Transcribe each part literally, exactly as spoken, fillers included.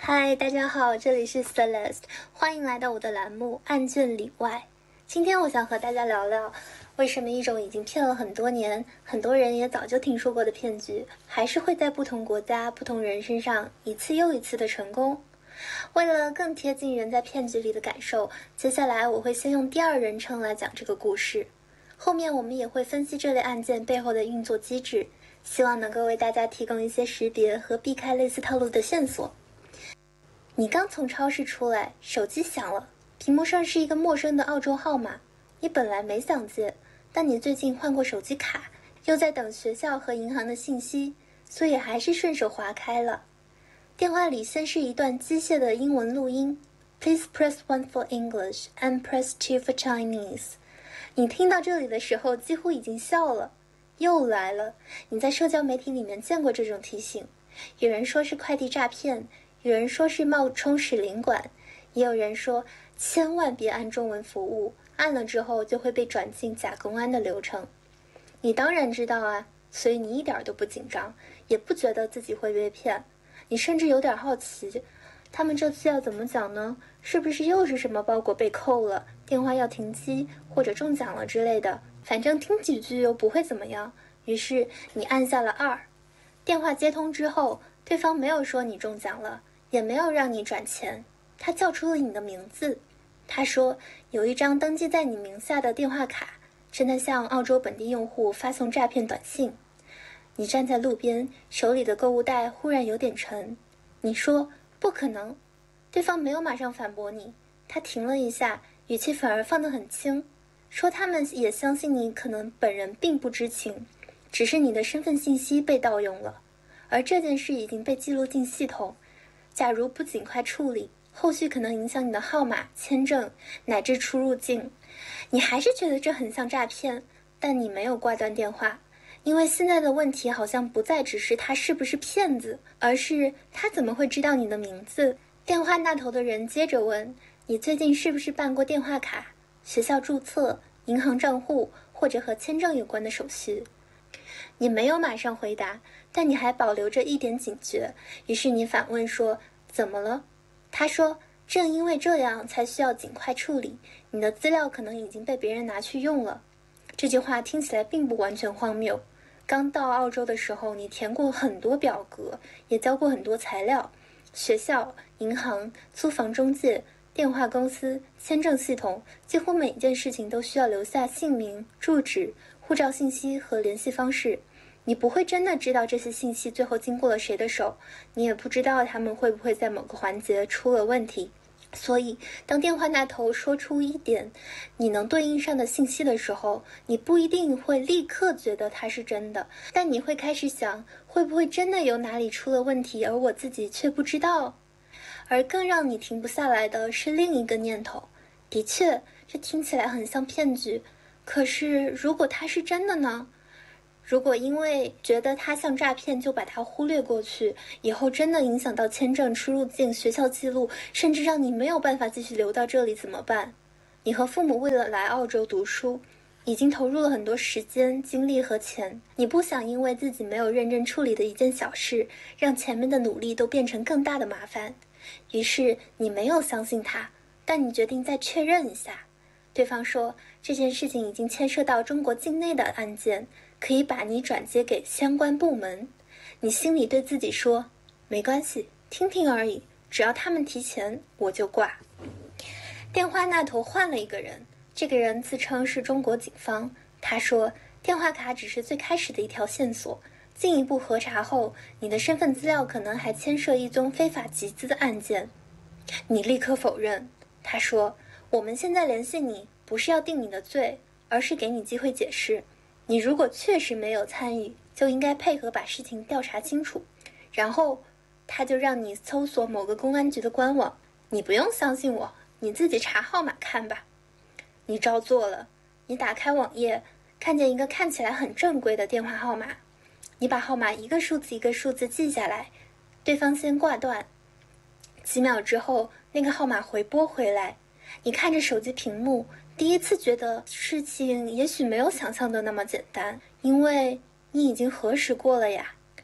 嗨，大家好，这里是 Celeste， 欢迎来到我的栏目案卷里外。今天我想和大家聊聊，为什么一种已经骗了很多年，很多人也早就听说过的骗局，还是会在不同国家、不同人身上一次又一次的成功。为了更贴近人在骗局里的感受，接下来我会先用第二人称来讲这个故事，后面我们也会分析这类案件背后的运作机制，希望能够为大家提供一些识别和避开类似套路的线索。你刚从超市出来，手机响了，屏幕上是一个陌生的澳洲号码。你本来没想接，但你最近换过手机卡，又在等学校和银行的信息，所以还是顺手划开了。电话里先是一段机械的英文录音 Please press one for English and press two for Chinese。 你听到这里的时候几乎已经笑了。又来了，你在社交媒体里面见过这种提醒，有人说是快递诈骗，有人说是冒充使领馆，也有人说千万别按中文服务，按了之后就会被转进假公安的流程。你当然知道啊，所以你一点都不紧张，也不觉得自己会被骗。你甚至有点好奇，他们这次要怎么讲呢？是不是又是什么包裹被扣了，电话要停机，或者中奖了之类的？反正听几句又不会怎么样。于是你按下了二。电话接通之后，对方没有说你中奖了，也没有让你转钱，他叫出了你的名字。他说有一张登记在你名下的电话卡，正在向澳洲本地用户发送诈骗短信。你站在路边，手里的购物袋忽然有点沉。你说不可能。对方没有马上反驳你，他停了一下，语气反而放得很轻，说他们也相信你可能本人并不知情，只是你的身份信息被盗用了，而这件事已经被记录进系统。假如不尽快处理，后续可能影响你的号码、签证乃至出入境。你还是觉得这很像诈骗，但你没有挂断电话，因为现在的问题好像不再只是他是不是骗子，而是他怎么会知道你的名字。电话那头的人接着问，你最近是不是办过电话卡、学校注册、银行账户或者和签证有关的手续？你没有马上回答，但你还保留着一点警觉，于是你反问说，怎么了？他说，正因为这样才需要尽快处理，你的资料可能已经被别人拿去用了。这句话听起来并不完全荒谬。刚到澳洲的时候，你填过很多表格，也交过很多材料，学校、银行、租房中介、电话公司、签证系统，几乎每一件事情都需要留下姓名、住址、护照信息和联系方式。你不会真的知道这些信息最后经过了谁的手，你也不知道他们会不会在某个环节出了问题。所以当电话那头说出一点你能对应上的信息的时候，你不一定会立刻觉得它是真的，但你会开始想，会不会真的有哪里出了问题，而我自己却不知道。而更让你停不下来的是另一个念头，的确这听起来很像骗局，可是如果它是真的呢？如果因为觉得它像诈骗就把它忽略过去，以后真的影响到签证、出入境、学校记录，甚至让你没有办法继续留到这里怎么办？你和父母为了来澳洲读书，已经投入了很多时间、精力和钱，你不想因为自己没有认真处理的一件小事，让前面的努力都变成更大的麻烦。于是你没有相信他，但你决定再确认一下。对方说，这件事情已经牵涉到中国境内的案件，可以把你转接给相关部门。你心里对自己说，没关系，听听而已，只要他们提钱，我就挂。电话那头换了一个人，这个人自称是中国警方。他说，电话卡只是最开始的一条线索，进一步核查后，你的身份资料可能还牵涉一宗非法集资的案件。你立刻否认。他说，我们现在联系你，不是要定你的罪，而是给你机会解释。你如果确实没有参与，就应该配合把事情调查清楚。然后他就让你搜索某个公安局的官网，你不用相信我，你自己查号码看吧。你照做了。你打开网页，看见一个看起来很正规的电话号码，你把号码一个数字一个数字记下来，对方先挂断，几秒之后那个号码回拨回来。你看着手机屏幕，第一次觉得事情也许没有想象的那么简单，因为你已经核实过了呀。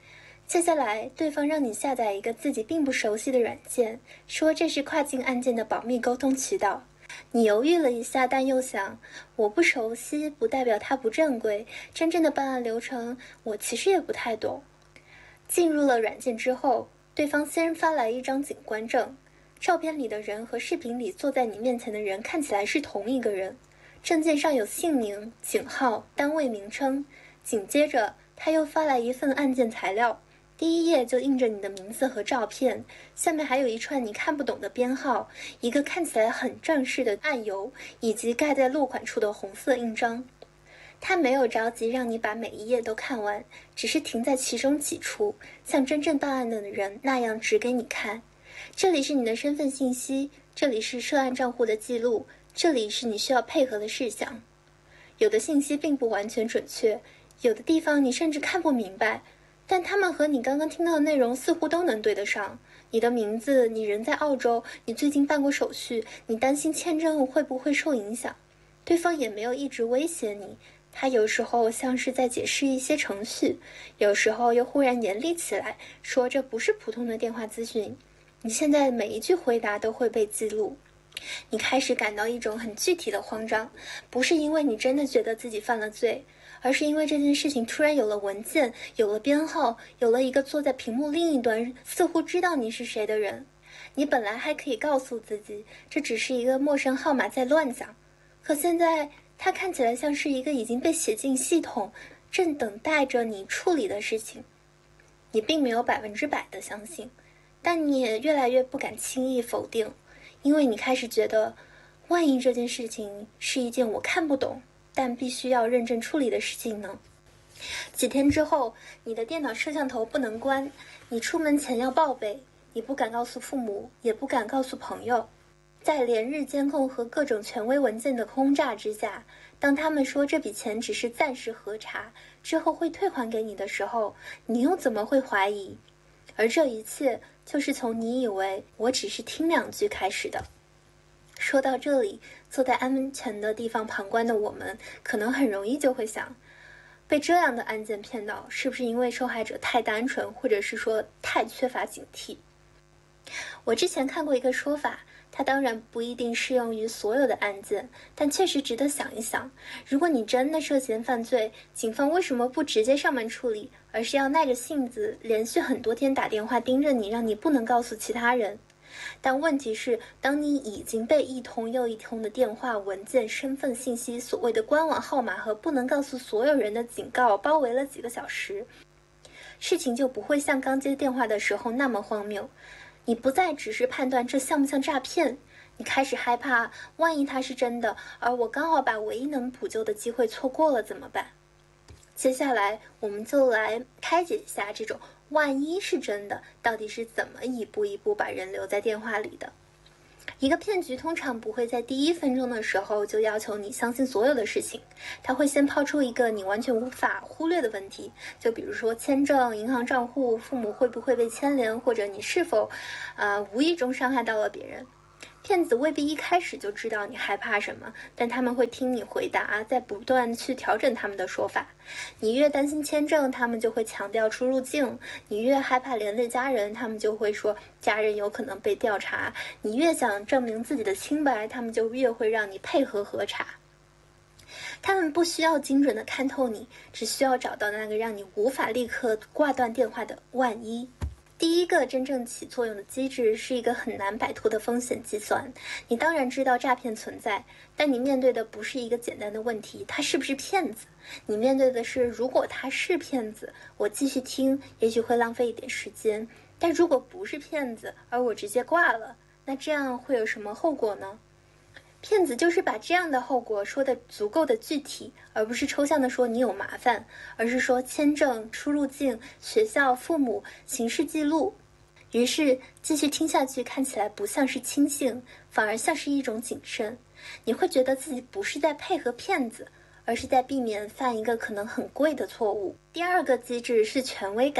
接下来，对方让你下载一个自己并不熟悉的软件，说这是跨境案件的保密沟通渠道。你犹豫了一下，但又想，我不熟悉不代表它不正规，真正的办案流程我其实也不太懂。进入了软件之后，对方先发来一张警官证，照片里的人和视频里坐在你面前的人看起来是同一个人，证件上有姓名、警号、单位名称。紧接着他又发来一份案件材料，第一页就印着你的名字和照片，下面还有一串你看不懂的编号，一个看起来很正式的案由，以及盖在落款处的红色印章。他没有着急让你把每一页都看完，只是停在其中几处，像真正办案的人那样指给你看。这里是你的身份信息，这里是涉案账户的记录，这里是你需要配合的事项。有的信息并不完全准确，有的地方你甚至看不明白，但他们和你刚刚听到的内容似乎都能对得上。你的名字，你人在澳洲，你最近办过手续，你担心签证会不会受影响。对方也没有一直威胁你，他有时候像是在解释一些程序，有时候又忽然严厉起来，说这不是普通的电话咨询，你现在每一句回答都会被记录。你开始感到一种很具体的慌张，不是因为你真的觉得自己犯了罪，而是因为这件事情突然有了文件，有了编号，有了一个坐在屏幕另一端似乎知道你是谁的人。你本来还可以告诉自己这只是一个陌生号码在乱讲，可现在它看起来像是一个已经被写进系统，正等待着你处理的事情。你并没有百分之百的相信，但你也越来越不敢轻易否定，因为你开始觉得，万一这件事情是一件我看不懂但必须要认真处理的事情呢？几天之后，你的电脑摄像头不能关，你出门前要报备，你不敢告诉父母，也不敢告诉朋友。在连日监控和各种权威文件的轰炸之下，当他们说这笔钱只是暂时核查，之后会退还给你的时候，你又怎么会怀疑？而这一切就是从你以为我只是听两句开始的。说到这里，坐在安全的地方旁观的我们，可能很容易就会想，被这样的案件骗到，是不是因为受害者太单纯，或者是说太缺乏警惕？我之前看过一个说法，它当然不一定适用于所有的案件，但确实值得想一想。如果你真的涉嫌犯罪，警方为什么不直接上门处理，而是要耐着性子连续很多天打电话盯着你，让你不能告诉其他人？但问题是，当你已经被一通又一通的电话、文件、身份信息、所谓的官网号码和不能告诉所有人的警告包围了几个小时，事情就不会像刚接电话的时候那么荒谬。你不再只是判断这像不像诈骗，你开始害怕，万一它是真的，而我刚好把唯一能补救的机会错过了怎么办？接下来我们就来开解一下这种万一是真的，到底是怎么一步一步把人留在电话里的。一个骗局通常不会在第一分钟的时候就要求你相信所有的事情，他会先抛出一个你完全无法忽略的问题，就比如说签证、银行账户、父母会不会被牵连，或者你是否呃无意中伤害到了别人。骗子未必一开始就知道你害怕什么，但他们会听你回答，再不断去调整他们的说法。你越担心签证，他们就会强调出入境；你越害怕连累家人，他们就会说家人有可能被调查；你越想证明自己的清白，他们就越会让你配合核查。他们不需要精准的看透你，只需要找到那个让你无法立刻挂断电话的万一。第一个真正起作用的机制是一个很难摆脱的风险计算。你当然知道诈骗存在，但你面对的不是一个简单的问题，他是不是骗子？你面对的是，如果他是骗子，我继续听，也许会浪费一点时间；但如果不是骗子，而我直接挂了，那这样会有什么后果呢？骗子就是把这样的后果说得足够的具体，而不是抽象的说你有麻烦，而是说签证、出入境、学校、父母、刑事记录。于是继续听下去看起来不像是轻信，反而像是一种谨慎。你会觉得自己不是在配合骗子，而是在避免犯一个可能很贵的错误。第二个机制是权威感。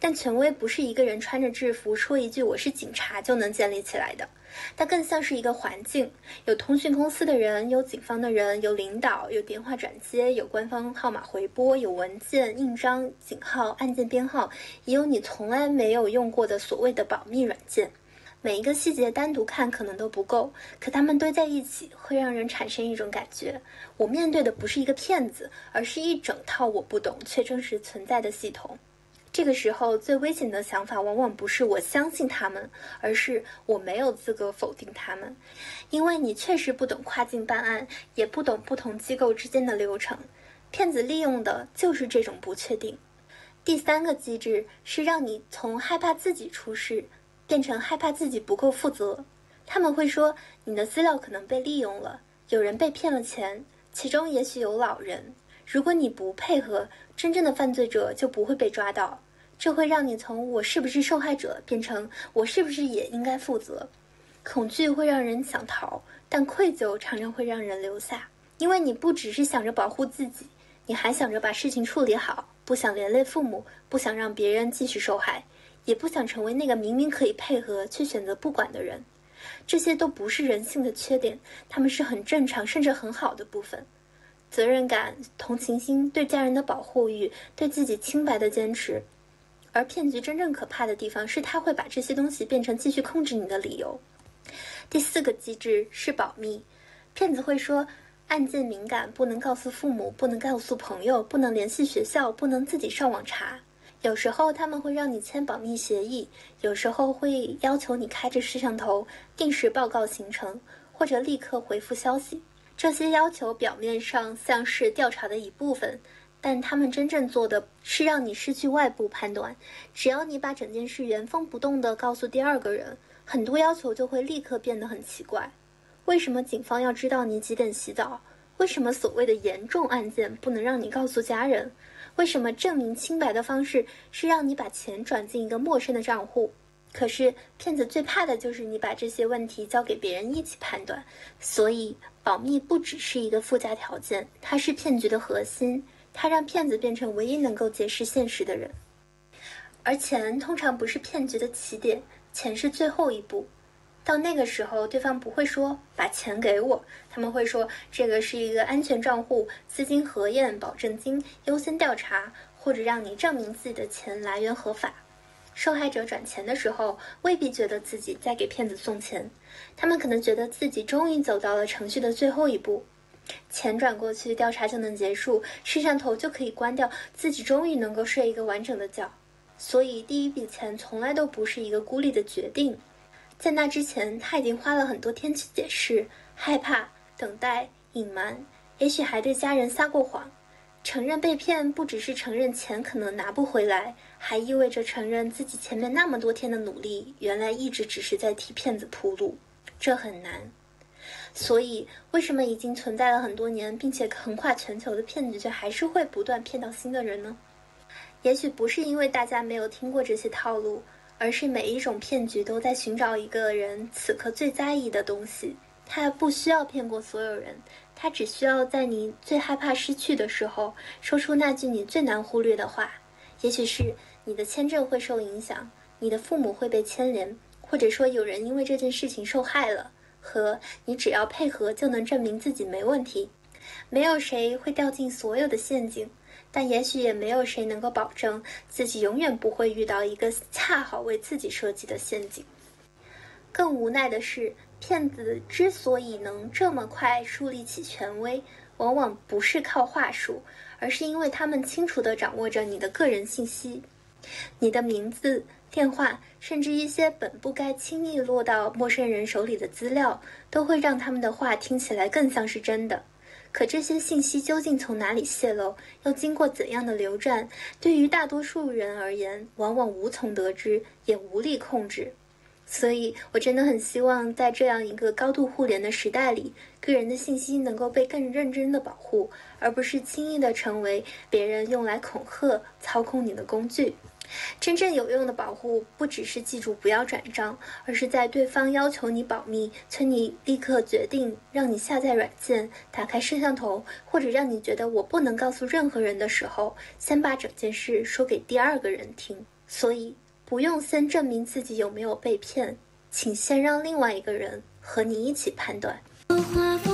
但权威不是一个人穿着制服说一句我是警察就能建立起来的，它更像是一个环境，有通讯公司的人，有警方的人，有领导，有电话转接，有官方号码回拨，有文件、印章、警号、案件编号，也有你从来没有用过的所谓的保密软件。每一个细节单独看可能都不够，可它们堆在一起会让人产生一种感觉，我面对的不是一个骗子，而是一整套我不懂却真实存在的系统。这个时候最危险的想法往往不是我相信他们，而是我没有资格否定他们，因为你确实不懂跨境办案，也不懂不同机构之间的流程，骗子利用的就是这种不确定。第三个机制是让你从害怕自己出事变成害怕自己不够负责。他们会说你的资料可能被利用了，有人被骗了钱，其中也许有老人，如果你不配合，真正的犯罪者就不会被抓到。这会让你从我是不是受害者变成我是不是也应该负责。恐惧会让人想逃，但愧疚常常会让人留下，因为你不只是想着保护自己，你还想着把事情处理好，不想连累父母，不想让别人继续受害，也不想成为那个明明可以配合却选择不管的人。这些都不是人性的缺点，他们是很正常甚至很好的部分。责任感、同情心、对家人的保护欲、对自己清白的坚持。而骗局真正可怕的地方是他会把这些东西变成继续控制你的理由。第四个机制是保密。骗子会说案件敏感，不能告诉父母，不能告诉朋友，不能联系学校，不能自己上网查。有时候他们会让你签保密协议，有时候会要求你开着摄像头定时报告行程，或者立刻回复消息。这些要求表面上像是调查的一部分，但他们真正做的是让你失去外部判断。只要你把整件事原封不动地告诉第二个人，很多要求就会立刻变得很奇怪。为什么警方要知道你几点洗澡？为什么所谓的严重案件不能让你告诉家人？为什么证明清白的方式是让你把钱转进一个陌生的账户？可是骗子最怕的就是你把这些问题交给别人一起判断。所以保密不只是一个附加条件，它是骗局的核心，它让骗子变成唯一能够解释现实的人。而钱通常不是骗局的起点，钱是最后一步。到那个时候，对方不会说把钱给我，他们会说这个是一个安全账户，资金核验、保证金优先调查，或者让你证明自己的钱来源合法。受害者转钱的时候，未必觉得自己在给骗子送钱，他们可能觉得自己终于走到了程序的最后一步，钱转过去，调查就能结束，摄像头就可以关掉，自己终于能够睡一个完整的觉。所以第一笔钱从来都不是一个孤立的决定，在那之前他已经花了很多天去解释、害怕、等待、隐瞒，也许还对家人撒过谎。承认被骗不只是承认钱可能拿不回来，还意味着承认自己前面那么多天的努力原来一直只是在替骗子铺路，这很难。所以为什么已经存在了很多年并且横跨全球的骗局却还是会不断骗到新的人呢？也许不是因为大家没有听过这些套路，而是每一种骗局都在寻找一个人此刻最在意的东西。他不需要骗过所有人，他只需要在你最害怕失去的时候说出那句你最难忽略的话。也许是你的签证会受影响，你的父母会被牵连，或者说有人因为这件事情受害了，和你只要配合就能证明自己没问题。没有谁会掉进所有的陷阱，但也许也没有谁能够保证自己永远不会遇到一个恰好为自己设计的陷阱。更无奈的是，骗子之所以能这么快树立起权威，往往不是靠话术，而是因为他们清楚地掌握着你的个人信息。你的名字、电话，甚至一些本不该轻易落到陌生人手里的资料，都会让他们的话听起来更像是真的。可这些信息究竟从哪里泄露，又经过怎样的流转，对于大多数人而言，往往无从得知，也无力控制。所以我真的很希望在这样一个高度互联的时代里，个人的信息能够被更认真的保护，而不是轻易的成为别人用来恐吓、操控你的工具。真正有用的保护不只是记住不要转账，而是在对方要求你保密，催你立刻决定，让你下载软件、打开摄像头，或者让你觉得我不能告诉任何人的时候，先把整件事说给第二个人听。 所以不用先证明自己有没有被骗，请先让另外一个人和你一起判断。